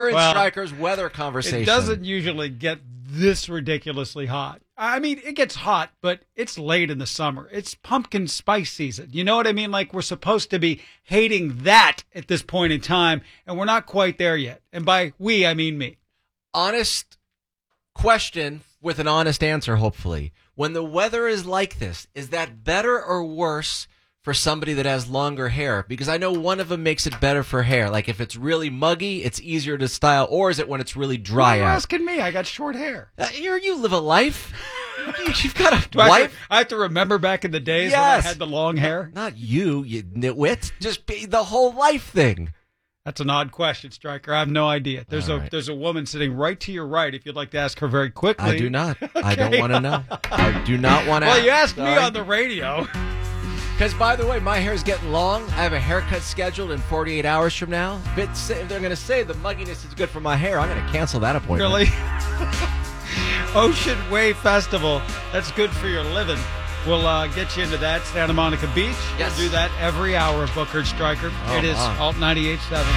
in Stryker's weather conversation. It doesn't usually get this ridiculously hot. I mean, it gets hot, but it's late in the summer. It's pumpkin spice season. You know what I mean? Like, we're supposed to be hating that at this point in time, and we're not quite there yet. And by we, I mean me. Honest question with an honest answer, hopefully. When the weather is like this, is that better or worse for somebody that has longer hair? Because I know one of them makes it better for hair. Like, if it's really muggy, it's easier to style. Or is it when it's really dry You're out? asking me. I got short hair. You live a life. You've got a wife. I have to remember back in the days when I had the long hair. Not you nitwit. Just be the whole life thing. That's an odd question, Stryker. I have no idea. There's a woman sitting right to your right. If you'd like to ask her very quickly. I do not. Okay. I don't want to know. I do not want to. Well, you asked me on the radio. Because, by the way, my hair's getting long. I have a haircut scheduled in 48 hours from now. If they're going to say the mugginess is good for my hair, I'm going to cancel that appointment. Really? Ocean Wave Festival. That's good for your living. We'll get you into that. Santa Monica Beach. Yes. We'll do that every hour of Booker and Stryker. It is Alt 98.7.